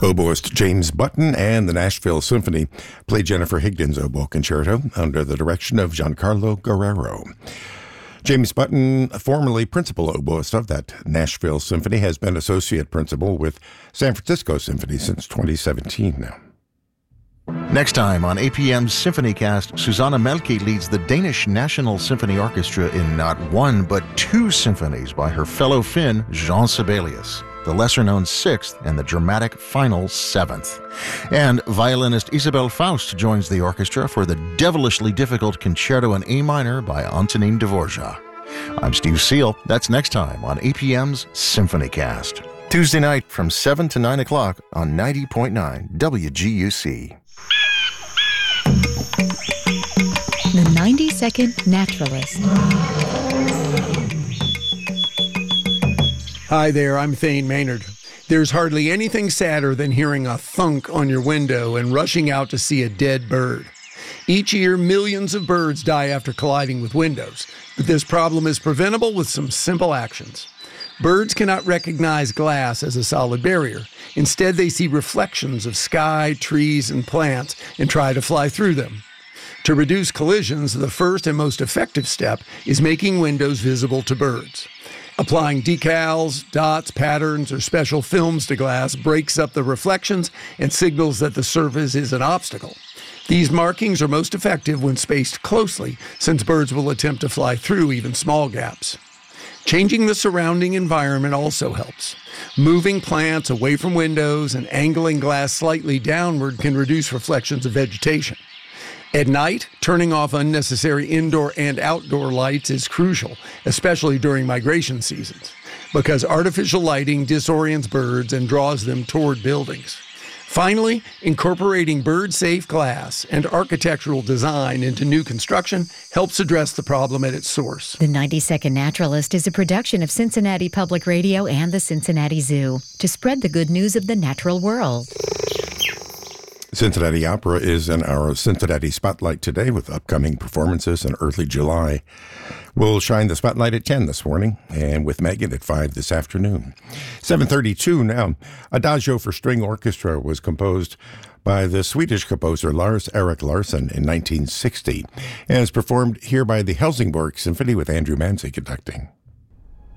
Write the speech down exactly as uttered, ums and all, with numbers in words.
Oboist James Button and the Nashville Symphony played Jennifer Higdon's oboe concerto under the direction of Giancarlo Guerrero. James Button, formerly principal oboist of that Nashville Symphony, has been associate principal with San Francisco Symphony since twenty seventeen now. Next time on A P M's SymphonyCast, Susanna Melke leads the Danish National Symphony Orchestra in not one but two symphonies by her fellow Finn, Jean Sibelius, the lesser-known sixth and the dramatic final seventh. And violinist Isabel Faust joins the orchestra for the devilishly difficult Concerto in A minor by Antonin Dvorak. I'm Steve Seal. That's next time on A P M's SymphonyCast. Tuesday night from seven to nine o'clock on ninety point nine W G U C. The ninety-second Naturalist. Hi there, I'm Thane Maynard. There's hardly anything sadder than hearing a thunk on your window and rushing out to see a dead bird. Each year, millions of birds die after colliding with windows, but this problem is preventable with some simple actions. Birds cannot recognize glass as a solid barrier. Instead, they see reflections of sky, trees, and plants and try to fly through them. To reduce collisions, the first and most effective step is making windows visible to birds. Applying decals, dots, patterns, or special films to glass breaks up the reflections and signals that the surface is an obstacle. These markings are most effective when spaced closely, since birds will attempt to fly through even small gaps. Changing the surrounding environment also helps. Moving plants away from windows and angling glass slightly downward can reduce reflections of vegetation. At night, turning off unnecessary indoor and outdoor lights is crucial, especially during migration seasons, because artificial lighting disorients birds and draws them toward buildings. Finally, incorporating bird-safe glass and architectural design into new construction helps address the problem at its source. The ninety-second Naturalist is a production of Cincinnati Public Radio and the Cincinnati Zoo to spread the good news of the natural world. Cincinnati Opera is in our Cincinnati Spotlight today with upcoming performances in early July. We'll shine the spotlight at ten this morning and with Megan at five this afternoon. seven thirty-two now. Adagio for String Orchestra was composed by the Swedish composer Lars Erik Larsson in nineteen sixty and is performed here by the Helsingborg Symphony with Andrew Manzi conducting.